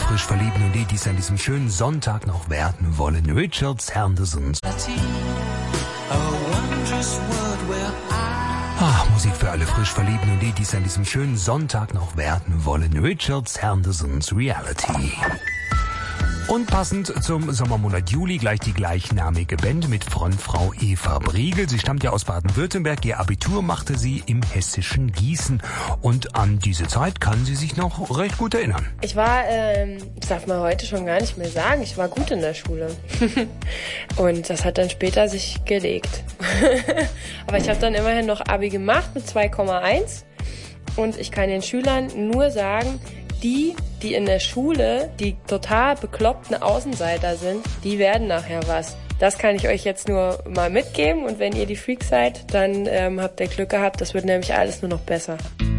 frisch Verliebten und die es an diesem schönen Sonntag noch werden wollen. Richard Sanderson. Musik für alle frisch Verliebten und die es an diesem schönen Sonntag noch werden wollen. Richard Sandersons Reality. Und passend zum Sommermonat Juli gleich die gleichnamige Band mit Frontfrau Eva Briegel. Sie stammt ja aus Baden-Württemberg. Ihr Abitur machte sie im hessischen Gießen. Und an diese Zeit kann sie sich noch recht gut erinnern. Ich war, darf man heute schon gar nicht mehr sagen, ich war gut in der Schule. Und das hat dann später sich gelegt. Aber ich habe dann immerhin noch Abi gemacht mit 2,1. Und ich kann den Schülern nur sagen, die in der Schule, die total bekloppten Außenseiter sind, die werden nachher was. Das kann ich euch jetzt nur mal mitgeben und wenn ihr die Freaks seid, dann habt ihr Glück gehabt, das wird nämlich alles nur noch besser.